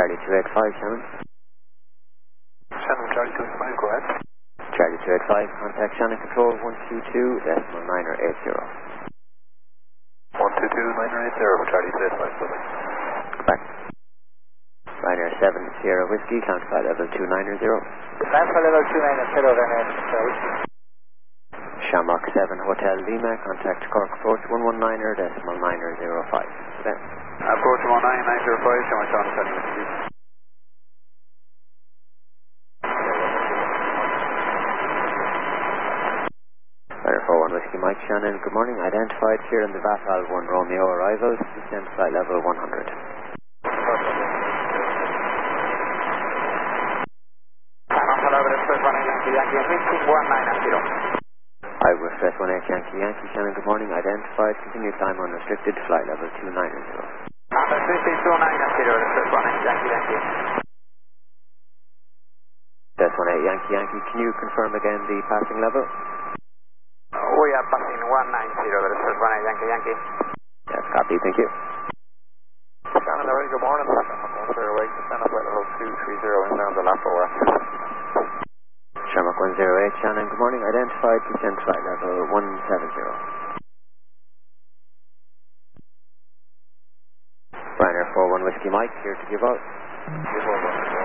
Charlie 285, Shannon. Shannon, Charlie 285, go ahead. Charlie 285, contact Shannon Control 122.980. 122.980, Charlie 285, sorry. Back. Ryanair 7 Sierra Whiskey, count flight level 290. Count flight level 290, Ryanair Whiskey. Shamrock 7 Hotel Lima, contact Cork approach 119.905. Then. Approach 119.905, Shamrock 7 Hotel Lima. Ryanair 41 Whiskey Mike Shannon, good morning. Identified here in the Vatal 1 Romeo arrivals, descend flight level 100. I will Express 18 Yankee Yankee Shannon, good morning. Identified, continue climb unrestricted, flight level 290. Unrestricted 290, Express 18 Yankee Yankee. Express 18 Yankee Yankee, can you confirm again the passing level? We are passing 190, Express 18 Yankee Yankee. Yes, copy, thank you. Shannon, very good morning. Clear away, stand up flight level 230, inbound the lap over. Shamrock 108 Shannon, good morning. Identified, descend flight level 170. Ryanair 41 Whiskey Mike, here to give out.